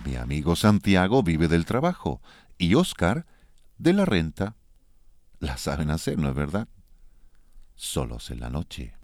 Mi amigo Santiago vive del trabajo y Oscar de la renta. La saben hacer, ¿no es verdad? Solos en la noche.